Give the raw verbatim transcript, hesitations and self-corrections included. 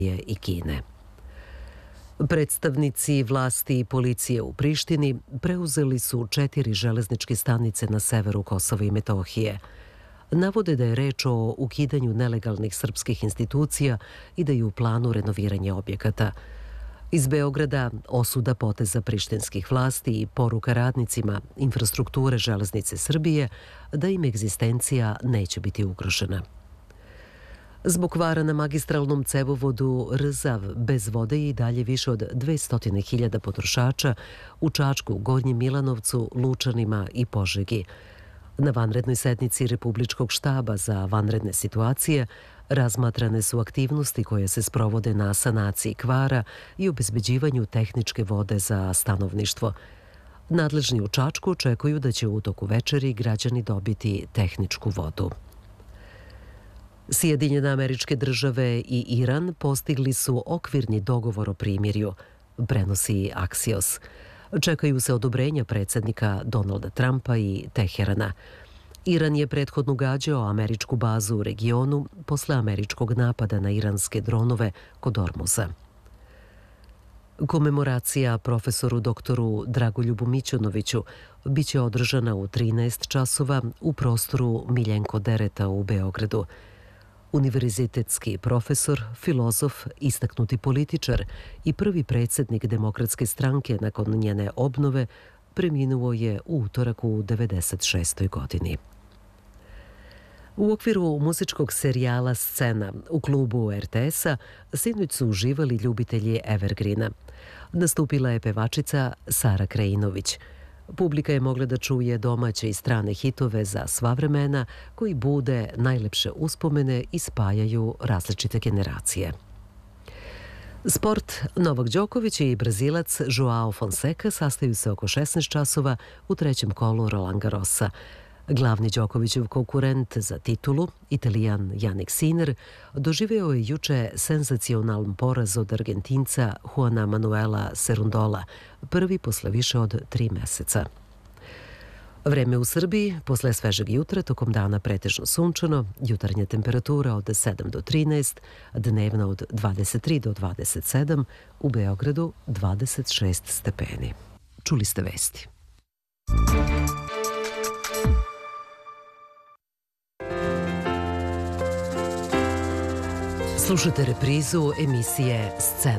i Kine. Predstavnici vlasti i policije u Prištini preuzeli su četiri železničke stanice na severu Kosova i Metohije. Navode da je reč o ukidanju nelegalnih srpskih institucija i da je u planu renoviranje objekata. Iz Beograda osuda poteza prištinskih vlasti i poruka radnicima infrastrukture železnice Srbije da im egzistencija neće biti ugrožena. Zbog kvara na magistralnom cevovodu Rzav bez vode je i dalje više od dvesta hiljada potrošača u Čačku, Gornjem Milanovcu, Lučanima i Požegi. Na vanrednoj sednici Republičkog štaba za vanredne situacije razmatrane su aktivnosti koje se sprovode na sanaciji kvara i obezbeđivanju tehničke vode za stanovništvo. Nadležni u Čačku očekuju da će u toku večeri građani dobiti tehničku vodu. Sjedinjene Američke Države i Iran postigli su okvirni dogovor o primirju, prenosi Axios. Čekaju se odobrenja predsjednika Donalda Trumpa i Teherana. Iran je prethodno gađao američku bazu u regionu posle američkog napada na iranske dronove kod Ormuza. Komemoracija profesoru doktoru Dragoljubu Mićunoviću biće održana u trinaest časova u prostoru Miljenko Dereta u Beogradu. Univerzitetski profesor, filozof, istaknuti političar i prvi predsjednik Demokratske stranke nakon njene obnove preminuo je u utorak u devedeset šestoj godini. U okviru muzičkog serijala Scena u klubu R T S-a sinoć su uživali ljubitelji Evergreena. Nastupila je pevačica Sara Krajinović. Publika je mogla da čuje domaće i strane hitove za sva vremena koji bude najlepše uspomene i spajaju različite generacije. Sport. Novak Đoković i Brazilac Joao Fonseca sastaju se oko šesnaest časova u trećem kolu Roland Garrosa. Glavni Đokovićev konkurent za titulu, Italijan Jannik Sinner, doživeo je juče senzacionalan poraz od Argentinca Juana Manuela Cerundola, prvi posle više od tri meseca. Vreme u Srbiji, posle svežeg jutra, tokom dana pretežno sunčano, jutarnja temperatura od sedam do trinaest, dnevna od dvadeset tri do dvadeset sedam, u Beogradu dvadeset šest stepeni. Čuli ste vesti. Slušajte reprizu emisije Scena.